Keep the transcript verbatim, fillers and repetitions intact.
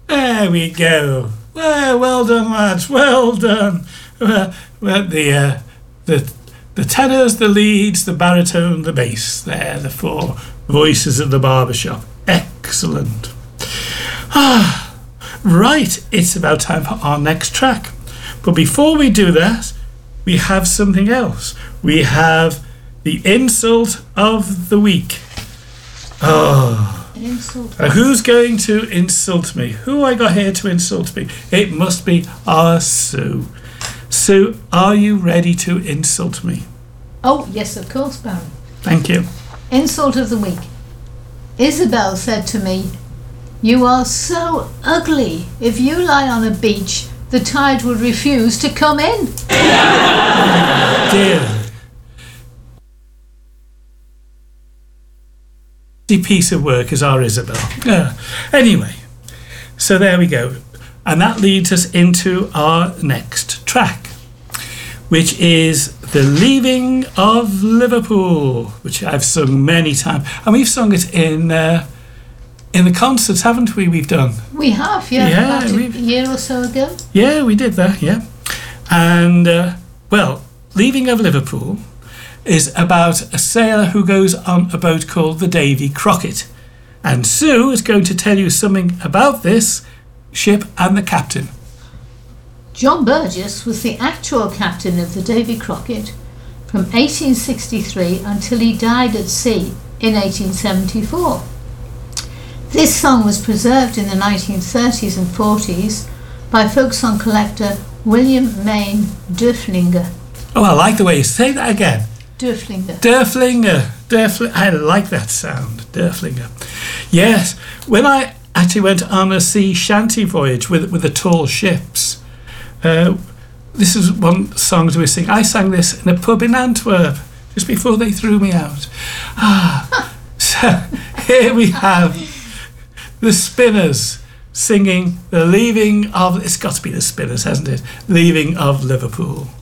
There we go. Well, well done, lads. Well done. Well, well the uh, the the tenors, the leads, the baritone, the bass. They're the four voices of the barbershop. Excellent. Ah, right. It's about time for our next track. But before we do that, we have something else. We have the insult of the week. Oh. Insult. Uh, who's going to insult me? Who I got here to insult me? It must be our Sue. Sue, are you ready to insult me? Oh, yes, of course, Baron. Thank you. Insult of the week. Isabel said to me, "You are so ugly. If you lie on a beach, the tide would refuse to come in." Oh, dear. Piece of work is our Isabel. Uh, anyway, so there we go. And that leads us into our next track, which is The Leaving of Liverpool, which I've sung many times. And we've sung it in uh, in the concerts, haven't we? We've done. We have, yeah. Yeah, about a we've- year or so ago. Yeah, we did that, yeah. And, uh, well, Leaving of Liverpool is about a sailor who goes on a boat called the Davy Crockett. And Sue is going to tell you something about this ship and the captain. John Burgess was the actual captain of the Davy Crockett from eighteen sixty-three until he died at sea in eighteen seventy-four. This song was preserved in the nineteen thirties and forties by folk song collector William Main Dörflinger. Oh, I like the way you say that again. Dörflinger. Dörflinger. Dörflinger. I like that sound. Dörflinger. Yes, when I actually went on a sea shanty voyage with with the tall ships, uh, this is one song we sing. I sang this in a pub in Antwerp just before they threw me out. Ah, so here we have the Spinners singing The Leaving of... It's got to be the Spinners, hasn't it? Leaving of Liverpool.